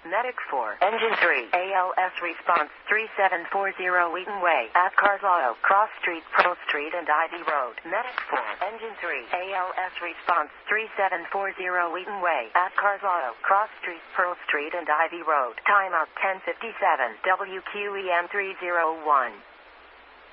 Medic 4. Engine 3. ALS response 3740 Wheaton Way. At Cars Auto. Cross Street, Pearl Street and Ivy Road. Medic 4. Engine 3. ALS response 3740 Wheaton Way. At Cars Auto. Cross Street, Pearl Street and Ivy Road. Timeout 10:57. WQEM 301.